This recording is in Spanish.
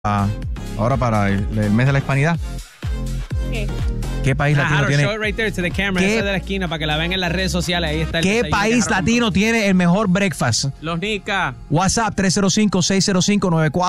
ahora para el mes de la hispanidad. ¿Qué país latino tiene? Right there to the camera, esa de la esquina, para que la vean en las redes sociales. Ahí está el ¿Qué país latino tiene el mejor breakfast? Los Nica. WhatsApp 305-605-94.